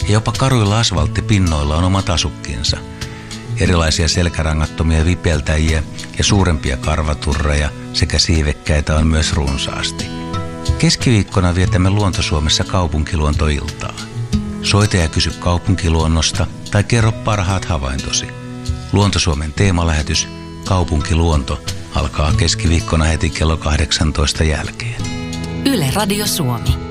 Ja jopa karuilla asfalttipinnoilla on omat asukkinsa. Erilaisia selkärangattomia vipeltäjiä ja suurempia karvaturreja sekä siivekkäitä on myös runsaasti. Keskiviikkona vietämme Luonto-Suomessa kaupunkiluontoiltaa. Soita ja kysy kaupunkiluonnosta tai kerro parhaat havaintosi. Luonto-Suomen teemalähetys Kaupunkiluonto alkaa keskiviikkona heti kello 18 jälkeen. Yle Radio Suomi.